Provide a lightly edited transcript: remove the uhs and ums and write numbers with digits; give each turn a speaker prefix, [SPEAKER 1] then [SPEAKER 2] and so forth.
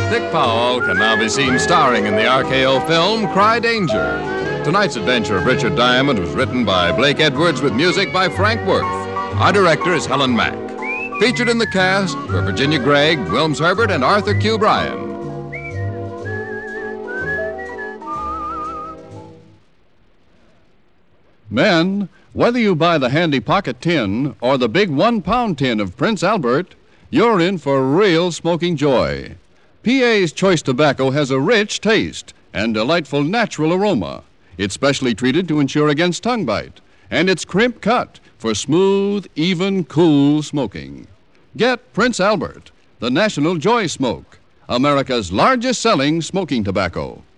[SPEAKER 1] Dick Powell can now be seen starring in the RKO film Cry Danger. Tonight's adventure of Richard Diamond was written by Blake Edwards with music by Frank Worth. Our director is Helen Mack. Featured in the cast were Virginia Gregg, Wilms Herbert, and Arthur Q. Bryan.
[SPEAKER 2] Men, whether you buy the handy pocket tin or the big 1-pound tin of Prince Albert, you're in for real smoking joy. PA's Choice Tobacco has a rich taste and delightful natural aroma. It's specially treated to ensure against tongue bite, and it's crimp cut for smooth, even, cool smoking. Get Prince Albert, the National Joy Smoke, America's largest selling smoking tobacco.